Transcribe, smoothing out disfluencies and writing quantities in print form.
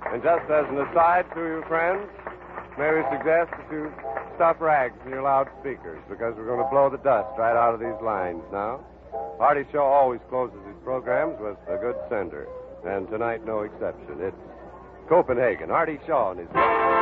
And just as an aside to you friends, may we suggest that you stop rags in your loudspeakers because we're going to blow the dust right out of these lines now. Artie Shaw always closes his programs with a good sender, and tonight no exception. It's Copenhagen. Artie Shaw and his...